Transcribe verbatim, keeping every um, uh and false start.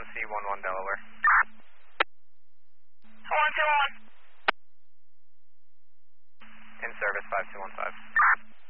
one C one one Delaware. one two one. In service five two one five.